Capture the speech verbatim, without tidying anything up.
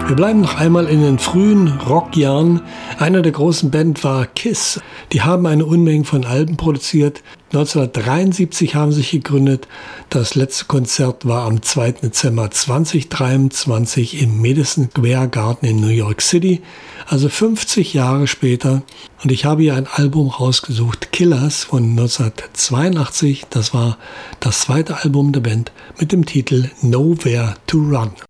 Wir bleiben noch einmal in den frühen Rockjahren. Einer der großen Band war Kiss. Die haben eine Unmenge von Alben produziert. neunzehnhundertdreiundsiebzig haben sie sich gegründet. Das letzte Konzert war am zweiten Dezember zweitausenddreiundzwanzig im Madison Square Garden in New York City. Also fünfzig Jahre später. Und ich habe hier ein Album rausgesucht, Killers von neunzehnhundertzweiundachtzig. Das war das zweite Album der Band mit dem Titel Nowhere to Run.